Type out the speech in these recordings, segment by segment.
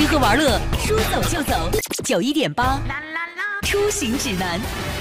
吃喝玩乐，说走就走。91.8出行指南。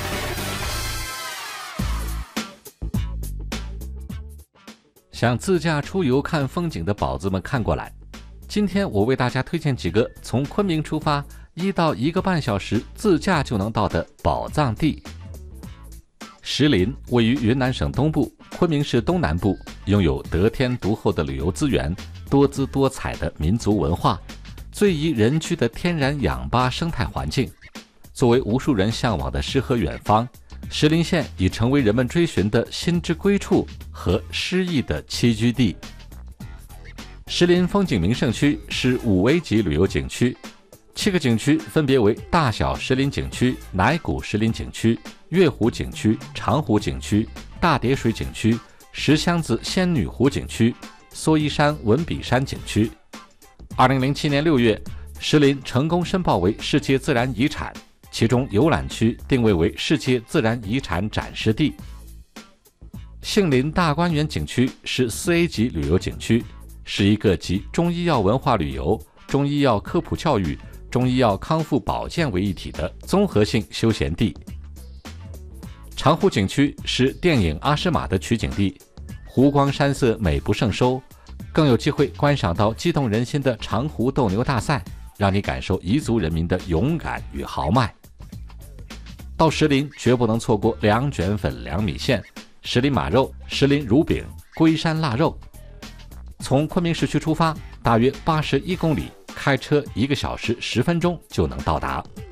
想自驾出游看风景的宝子们看过来，今天我为大家推荐几个从昆明出发1到1个半小时自驾就能到的宝藏地。石林位于云南省东部，昆明市东南部，拥有得天独厚的旅游资源，多姿多彩的民族文化，最宜人居的天然氧吧生态环境。作为无数人向往的诗和远方，石林县已成为人们追寻的心之归处和诗意的栖居地。石林风景名胜区是5A 级旅游景区，7个景区分别为大小石林景区、乃古石林景区、月湖景区、长湖景区、大叠水景区、石箱子仙女湖景区、蓑衣山文笔山景区。2007年6月，石林成功申报为世界自然遗产，其中游览区定位为世界自然遗产展示地。杏林大观园景区是4A 级旅游景区，是一个集中医药文化旅游、中医药科普教育、中医药康复保健为一体的综合性休闲地。长湖景区是电影《阿诗玛》的取景地，湖光山色美不胜收，更有机会观赏到激动人心的长湖斗牛大赛，让你感受彝族人民的勇敢与豪迈。到石林绝不能错过凉卷粉、凉米线、石林马肉、石林乳饼、龟山腊肉。从昆明市区出发，大约81公里，开车1个小时10分钟就能到达。